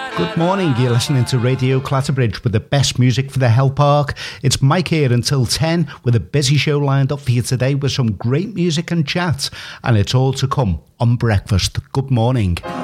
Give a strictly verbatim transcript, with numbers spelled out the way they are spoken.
Good morning, you're listening to Radio Clatterbridge with the best music for the Hell Park. It's Mike here until ten with a busy show lined up for you today with some great music and chat, and it's all to come on breakfast. Good morning.